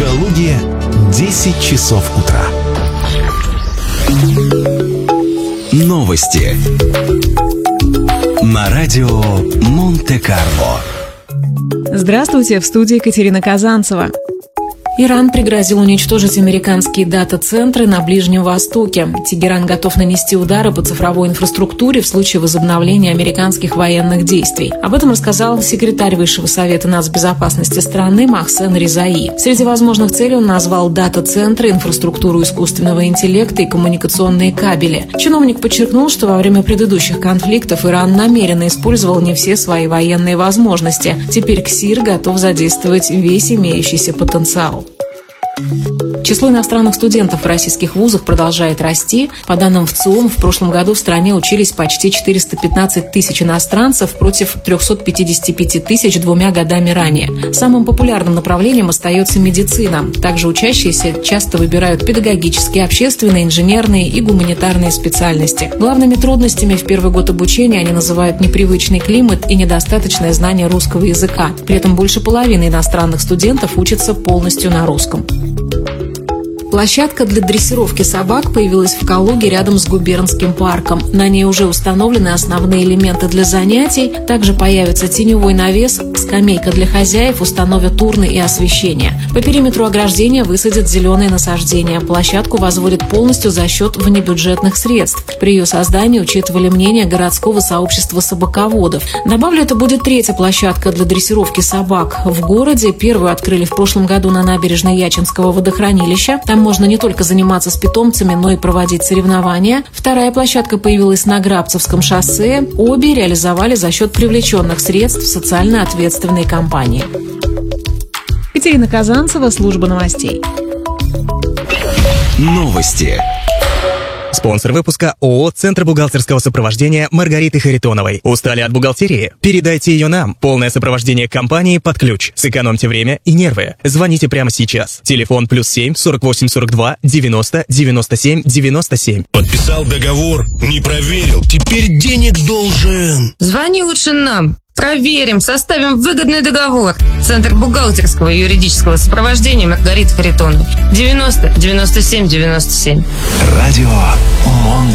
Калуге 10 часов утра. Новости на радио Монте-Карло. Здравствуйте, в студии Екатерина Казанцева. Иран пригрозил уничтожить американские дата-центры на Ближнем Востоке. Тегеран готов нанести удары по цифровой инфраструктуре в случае возобновления американских военных действий. Об этом рассказал секретарь Высшего совета нацбезопасности страны Мохсен Резаи. Среди возможных целей он назвал дата-центры, инфраструктуру искусственного интеллекта и коммуникационные кабели. Чиновник подчеркнул, что во время предыдущих конфликтов Иран намеренно использовал не все свои военные возможности. Теперь КСИР готов задействовать весь имеющийся потенциал. Число иностранных студентов в российских вузах продолжает расти. По данным ВЦИОМ, в прошлом году в стране учились почти 415 тысяч иностранцев против 355 тысяч 2 годами ранее. Самым популярным направлением остается медицина. Также учащиеся часто выбирают педагогические, общественные, инженерные и гуманитарные специальности. Главными трудностями в первый год обучения они называют непривычный климат и недостаточное знание русского языка. При этом больше половины иностранных студентов учатся полностью на русском. Площадка для дрессировки собак появилась в Калуге рядом с губернским парком. На ней уже установлены основные элементы для занятий. Также появится теневой навес, скамейка для хозяев, установят урны и освещение. По периметру ограждения высадят зеленые насаждения. Площадку возводят полностью за счет внебюджетных средств. При ее создании учитывали мнение городского сообщества собаководов. Добавлю, это будет третья площадка для дрессировки собак в городе. Первую открыли в прошлом году на набережной Ячинского водохранилища. Там можно не только заниматься с питомцами, но и проводить соревнования. Вторая площадка появилась на Грабцевском шоссе. Обе реализовали за счет привлеченных средств социально ответственной компании. Екатерина Казанцева, служба новостей. Новости. Спонсор выпуска ООО «Центр бухгалтерского сопровождения» Маргариты Харитоновой. Устали от бухгалтерии? Передайте ее нам. Полное сопровождение компании под ключ. Сэкономьте время и нервы. Звоните прямо сейчас. Телефон +7 48 42 90 97 97. Подписал договор, не проверил. Теперь денег должен. Звони лучше нам. Проверим, составим выгодный договор. Центр бухгалтерского и юридического сопровождения Маргариты Харитоновой. 90 97 97. Радио Монте-Карло.